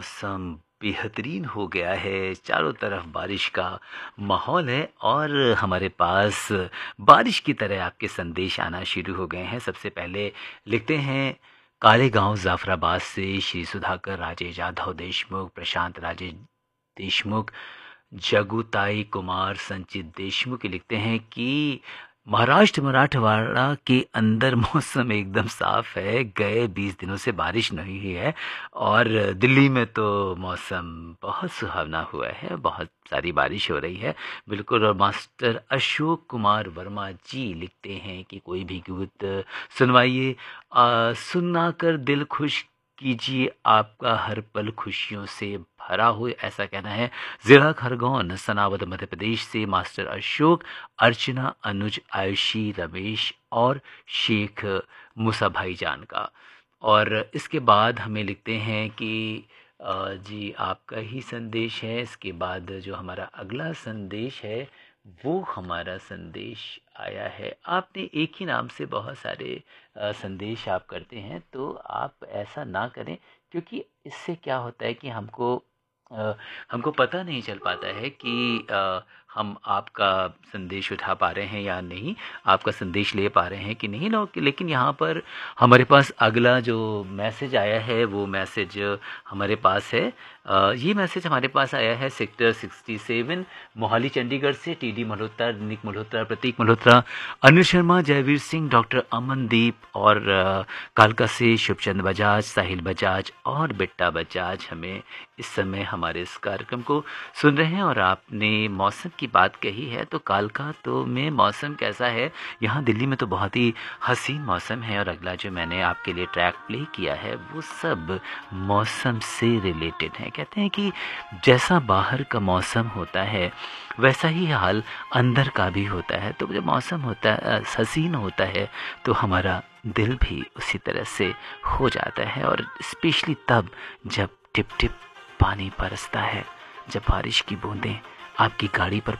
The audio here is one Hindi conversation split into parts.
मौसम बेहतरीन हो गया है, चारों तरफ बारिश का माहौल है और हमारे पास बारिश की तरह आपके संदेश आना शुरू हो गए हैं। सबसे पहले लिखते हैं काले गांव जाफराबाद से श्री सुधाकर राजेश जाधव देशमुख, प्रशांत राजेश देशमुख, जगुताई कुमार, संचित देशमुख लिखते हैं कि महाराष्ट्र मराठवाड़ा के अंदर मौसम एकदम साफ है, गए 20 दिनों से बारिश नहीं हुई है और दिल्ली में तो मौसम बहुत सुहावना हुआ है, बहुत सारी बारिश हो रही है। बिल्कुल। और मास्टर अशोक कुमार वर्मा जी लिखते हैं कि कोई भी गीत सुनवाइए, सुना कर दिल खुश कीजिए, आपका हर पल खुशियों से भरा हो, ऐसा कहना है जिला खरगोन सनावद मध्य प्रदेश से मास्टर अशोक, अर्चना, अनुज, आयुषी, रमेश और शेख मूसा भाईजान का। और इसके बाद हमें लिखते हैं कि जी आपका ही संदेश है। इसके बाद जो हमारा अगला संदेश है वो हमारा संदेश आया है। आपने एक ही नाम से बहुत सारे संदेश आप करते हैं, तो आप ऐसा ना करें, क्योंकि इससे क्या होता है कि हमको पता नहीं चल पाता है कि हम आपका संदेश उठा पा रहे हैं या नहीं, आपका संदेश ले पा रहे हैं कि नहीं। लेकिन यहाँ पर हमारे पास अगला जो मैसेज आया है वो मैसेज हमारे पास है। ये मैसेज हमारे पास आया है सेक्टर 67 मोहाली चंडीगढ़ से टीडी मल्होत्रा, निक मल्होत्रा, प्रतीक मल्होत्रा, अनिल शर्मा, जयवीर सिंह, डॉक्टर अमनदीप और कालका से शुभचंद बजाज, साहिल बजाज और बिट्टा बजाज हमें इस समय हमारे इस कार्यक्रम को सुन रहे हैं। और आपने मौसम की बात कही है, तो कालका तो में मौसम कैसा है? यहाँ दिल्ली में तो बहुत ही हसीन मौसम है। और अगला जो मैंने आपके लिए ट्रैक प्ले किया है वो सब मौसम से रिलेटेड है। कहते हैं कि जैसा बाहर का मौसम होता है वैसा ही हाल अंदर का भी होता है। तो जब मौसम होता है हसीन होता है तो हमारा दिल भी उसी तरह से हो जाता है। और स्पेशली तब जब टिप टिप पानी बरसता है, जब बारिश की बूंदें आपकी गाड़ी पर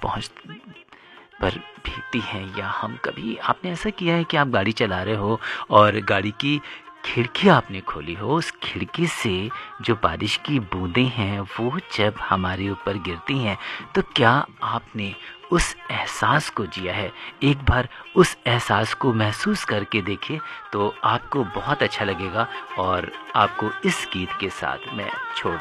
भीगती हैं। या हम कभी आपने ऐसा किया है कि आप गाड़ी चला रहे हो और गाड़ी की खिड़की आपने खोली हो, उस खिड़की से जो बारिश की बूंदें हैं वो जब हमारे ऊपर गिरती हैं, तो क्या आपने उस एहसास को जिया है? एक बार उस एहसास को महसूस करके देखिए तो आपको बहुत अच्छा लगेगा। और आपको इस गीत के साथ मैं छोड़